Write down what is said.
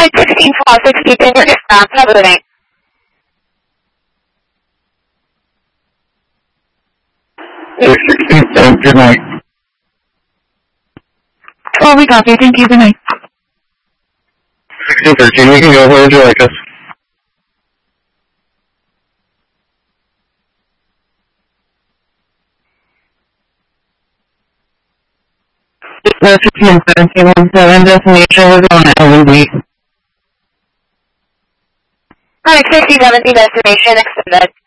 Flight 16-1260, can you stop? Have a good night. Good night. Oh, we copy. Thank you. Good night. 1613, we can go. Where would you like us? That's 161717, destination was on LND. Alright, 6017, destination extended.